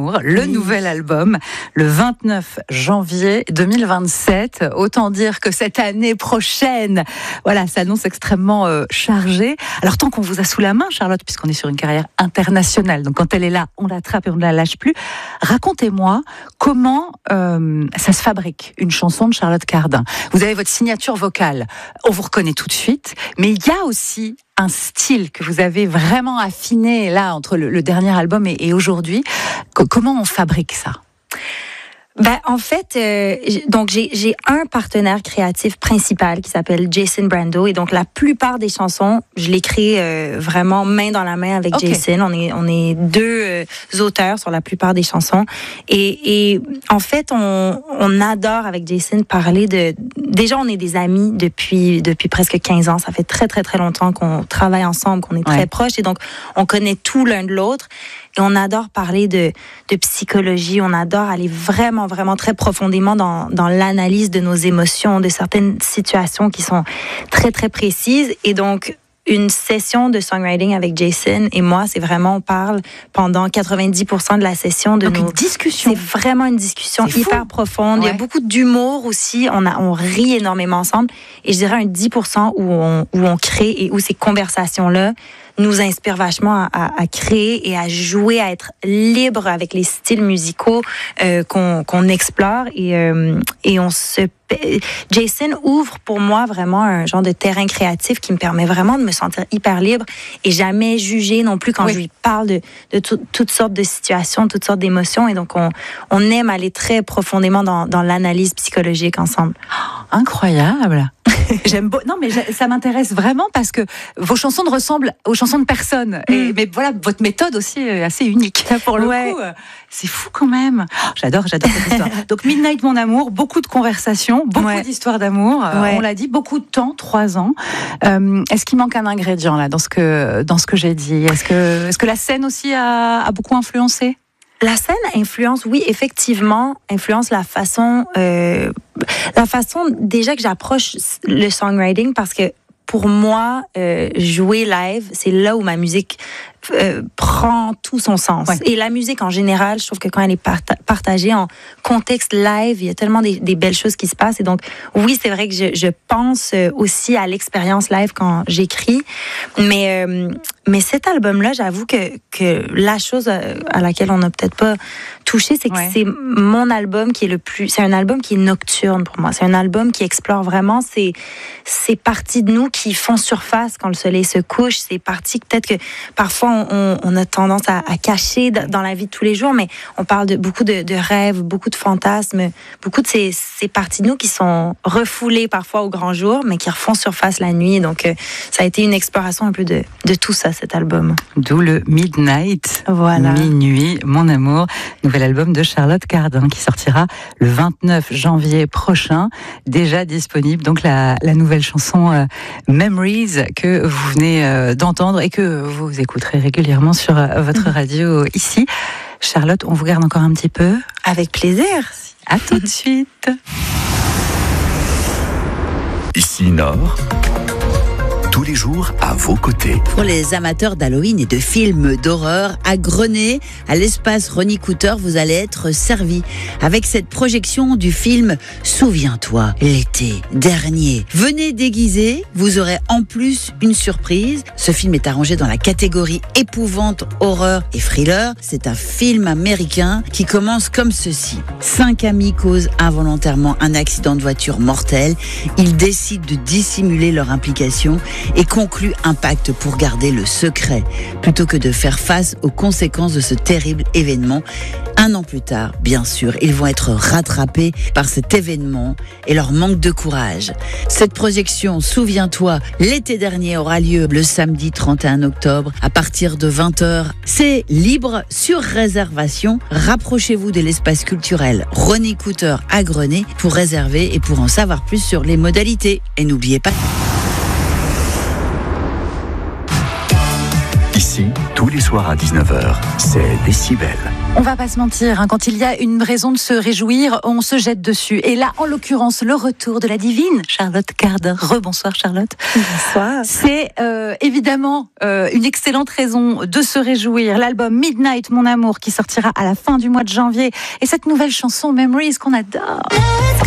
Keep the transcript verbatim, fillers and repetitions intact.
amour, le oui. nouvel album, le vingt-neuf janvier deux mille vingt-sept. Autant dire que cette année prochaine, voilà, s'annonce extrêmement euh, chargée. Alors tant qu'on vous a sous la main, Charlotte, puisqu'on est sur une carrière internationale, donc quand elle est là, on l'attrape et on ne la lâche plus. Racontez-moi comment euh, ça se fabrique, une chanson de Charlotte Cardin. Vous avez votre signature vocale, on vous reconnaît tout de suite, mais il y a aussi un style que vous avez vraiment affiné là entre le, le dernier album et, et aujourd'hui. C- comment on fabrique ça ? Ben, en fait, euh, donc j'ai, j'ai un partenaire créatif principal qui s'appelle Jason Brando, et donc la plupart des chansons, je l'écris euh, vraiment main dans la main avec okay. Jason. On est on est deux euh, auteurs sur la plupart des chansons, et, et en fait, on on adore avec Jason parler de. Déjà, on est des amis depuis depuis presque quinze ans. Ça fait très très très longtemps qu'on travaille ensemble, qu'on est très ouais. proches, et donc on connaît tout l'un de l'autre. Et on adore parler de, de psychologie, on adore aller vraiment, vraiment très profondément dans, dans l'analyse de nos émotions, de certaines situations qui sont très, très précises. Et donc, une session de songwriting avec Jason et moi, c'est vraiment, on parle pendant quatre-vingt-dix pour cent de la session de donc nos... une discussion. C'est vraiment une discussion c'est hyper fou. profonde. Ouais. Il y a beaucoup d'humour aussi. On, a, on rit énormément ensemble. Et je dirais un dix pour cent où on, où on crée et où ces conversations-là nous inspire vachement à, à, à créer et à jouer, à être libre avec les styles musicaux euh, qu'on, qu'on explore. Et, euh, et on se... Jason ouvre pour moi vraiment un genre de terrain créatif qui me permet vraiment de me sentir hyper libre et jamais jugée non plus quand oui. je lui parle de, de tout, toutes sortes de situations, toutes sortes d'émotions. Et donc, on, on aime aller très profondément dans, dans l'analyse psychologique ensemble. Oh, incroyable! J'aime beau... Non, mais ça m'intéresse vraiment parce que vos chansons ne ressemblent aux chansons de personne. Mm. Et, mais voilà, votre méthode aussi est assez unique. Là, pour le ouais. coup, c'est fou quand même. Oh, j'adore, j'adore cette histoire. Donc, Midnight, mon amour, beaucoup de conversations, beaucoup ouais. d'histoires d'amour. Ouais. On l'a dit, beaucoup de temps, trois ans. Euh, est-ce qu'il manque un ingrédient là dans ce que dans ce que j'ai dit ? Est-ce que est-ce que la scène aussi a, a beaucoup influencé ? La scène influence, oui, effectivement, influence la façon, euh, la façon déjà que j'approche le songwriting, parce que pour moi, euh, jouer live, c'est là où ma musique euh, prend tout son sens. Ouais. Et la musique en général, je trouve que quand elle est parta- partagée en contexte live, il y a tellement des, des belles choses qui se passent. Et donc, oui, c'est vrai que je, je pense aussi à l'expérience live quand j'écris. Mais, euh, mais cet album-là, j'avoue que, que la chose à laquelle on n'a peut-être pas touché, c'est que ouais. c'est mon album qui est le plus... C'est un album qui est nocturne pour moi. C'est un album qui explore vraiment ces, ces parties de nous qui font surface quand le soleil se couche. Ces parties peut-être que parfois on, on a tendance à, à cacher dans la vie de tous les jours, mais on parle de beaucoup de, de rêves, beaucoup de fantasmes, beaucoup de ces, ces parties de nous qui sont refoulées parfois au grand jour, mais qui refont surface la nuit. Donc, euh, ça a été une exploration un peu de, de tout ça, cet album. D'où le Midnight, voilà. Minuit, mon amour, nouvel album de Charlotte Cardin qui sortira le vingt-neuf janvier prochain, déjà disponible. Donc, la, la nouvelle chanson euh, Memories que vous venez euh, d'entendre et que vous écouterez régulièrement sur euh, votre radio ici. Charlotte, on vous garde encore un petit peu ? Avec plaisir. À tout de suite. Ici Nord, tous les jours à vos côtés. Pour les amateurs d'Halloween et de films d'horreur, à Grenay, à l'espace Ronnie Cooter, vous allez être servis avec cette projection du film Souviens-toi, l'été dernier. Venez déguisés, vous aurez en plus une surprise. Ce film est arrangé dans la catégorie épouvante, horreur et thriller. C'est un film américain qui commence comme ceci. Cinq amis causent involontairement un accident de voiture mortel. Ils décident de dissimuler leur implication et conclut un pacte pour garder le secret, plutôt que de faire face aux conséquences de ce terrible événement. Un an plus tard, bien sûr, ils vont être rattrapés par cet événement et leur manque de courage. Cette projection, souviens-toi, l'été dernier aura lieu le samedi trente et un octobre à partir de vingt heures. C'est libre sur réservation. Rapprochez-vous de l'espace culturel Ronnie Cooter à Grenay pour réserver et pour en savoir plus sur les modalités. Et n'oubliez pas... Ici, tous les soirs à dix-neuf heures, c'est Décibel. On va pas se mentir, hein, quand il y a une raison de se réjouir, on se jette dessus. Et là, en l'occurrence, le retour de la divine Charlotte Carder. Rebonsoir Charlotte. Bonsoir. C'est euh, évidemment euh, une excellente raison de se réjouir. L'album Midnight, Mon Amour, qui sortira à la fin du mois de janvier. Et cette nouvelle chanson, Memories, qu'on adore.